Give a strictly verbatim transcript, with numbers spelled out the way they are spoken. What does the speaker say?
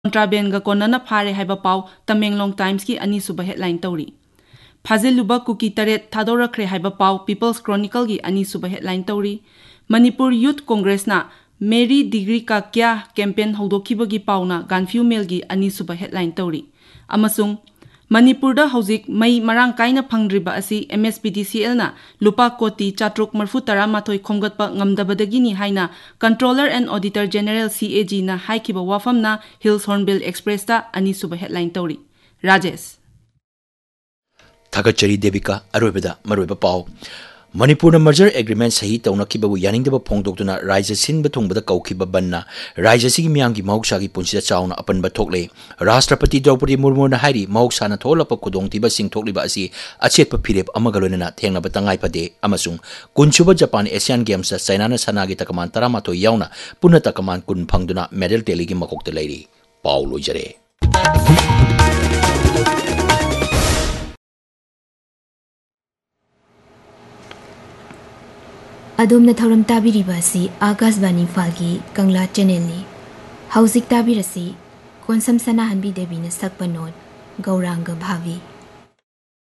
contraband ga konana phare haiba paw Tamenglong Times ki ani suba headline tawri Faziluba kuki taret thadora haiba paw People's Chronicle ki ani suba headline tawri Manipur Youth Congress na Mary Degree ka kya campaign haudokiba gi pawna Ganfiu Mail gi ani suba headline tawri amasung Manipur da hauzik mai marang kaina phangdriba asi M S P D C L na lupa koti chatruk marfu tara mathoi khomgatpa ngamdabadagi ni haina Controller and Auditor General C A G na haikiba wafam na Hills Hornbill Express ta ani suba headline tawri Rajesh Thagachari Devika Arobeda Maroba Pau Manipur merger agreement sahi taunakibabu yaningdaba phongdoktuna raija sinba thongbada kaukiba banna raija sigi miyamgi mahoksa gi punsida chauna apanba thokle Rashtrapati Draupadi Murmu na hairi mahoksa na tholapa khudongtiba singthokliba asi achetpa phirep amaga loinana thengnaba tangai phade amasung kunchuba Japan Asian Games China na sanagi takaman taramato yauna punna takaman kun phangduna medal tally gi makokta leiri Paul loijare Adom thauram tabiriba si Akashvani Falgi Kangla channel ni Hauzik tabirasi Konsam Sana Hanbi Devi na sakpa note Gauranga Bhavi